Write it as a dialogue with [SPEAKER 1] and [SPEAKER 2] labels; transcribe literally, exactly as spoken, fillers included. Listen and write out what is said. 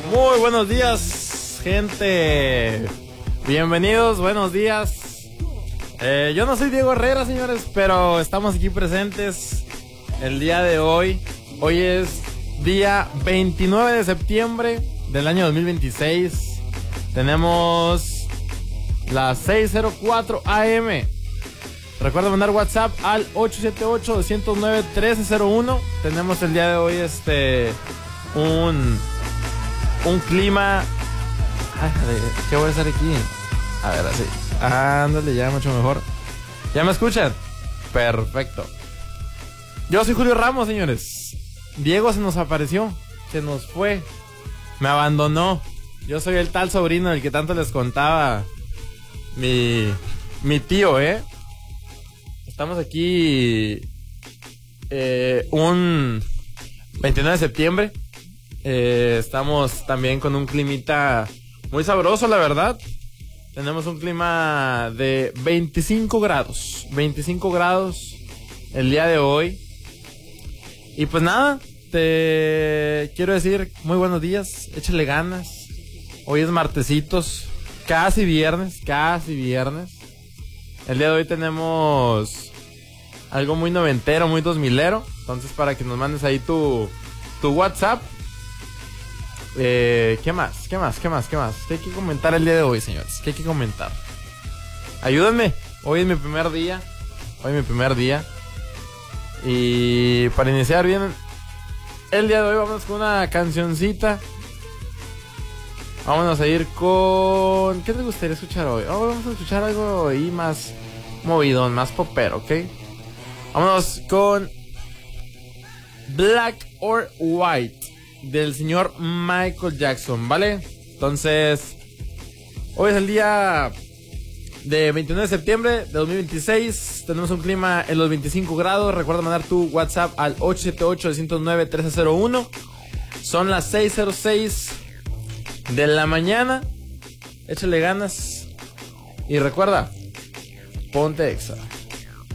[SPEAKER 1] Muy buenos días, gente. Bienvenidos, buenos días. Eh, yo no soy Diego Herrera, señores, pero estamos aquí presentes el día de hoy. Hoy es día veintinueve de septiembre del año dos mil veintiséis. Tenemos las seis cero cuatro A M. Recuerda mandar WhatsApp al ocho siete ocho, dos cero nueve, uno tres cero uno. Tenemos el día de hoy este un un clima. Ay, ¿qué voy a hacer aquí? A ver, así. Ándale, ya mucho mejor. ¿Ya me escuchan? Perfecto. Yo soy Julio Ramos, señores. Diego se nos apareció, se nos fue, me abandonó. Yo soy el tal sobrino del que tanto les contaba mi mi tío, ¿eh? Estamos aquí eh, un veintinueve de septiembre. Eh, estamos también con un climita muy sabroso, la verdad. Tenemos un clima de veinticinco grados. veinticinco grados el día de hoy. Y pues nada, te quiero decir muy buenos días. Échale ganas. Hoy es martesitos. Casi viernes, casi viernes. El día de hoy tenemos algo muy noventero, muy dos milero. Entonces para que nos mandes ahí tu, tu WhatsApp. Eh, ¿Qué más? ¿Qué más? ¿Qué más? ¿Qué más? ¿Qué hay que comentar el día de hoy, señores? ¿Qué hay que comentar? Ayúdenme. Hoy es mi primer día. Hoy es mi primer día. Y para iniciar bien el día de hoy vamos con una cancioncita. Vámonos a ir con... ¿qué te gustaría escuchar hoy? Oh, vamos a escuchar algo ahí más movidón, más popero, ¿ok? Vámonos con Black or White del señor Michael Jackson, ¿vale? Entonces, hoy es el día de veintinueve de septiembre de dos mil veintiséis. Tenemos un clima en los veinticinco grados. Recuerda mandar tu WhatsApp al ocho siete ocho, dos cero nueve, uno tres cero uno. Son las seis cero seis de la mañana. Échale ganas. Y recuerda, ponte Exa.